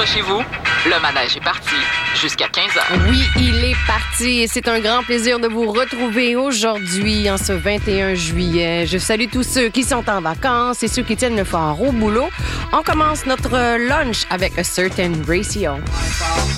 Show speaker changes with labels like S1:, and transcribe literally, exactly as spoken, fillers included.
S1: accrochez-vous, le manège est parti jusqu'à quinze heures.
S2: Oui, il est parti et c'est un grand plaisir de vous retrouver aujourd'hui, en ce vingt et un juillet. Je salue tous ceux qui sont en vacances et ceux qui tiennent le fort au boulot. On commence notre lunch avec A Certain Ratio.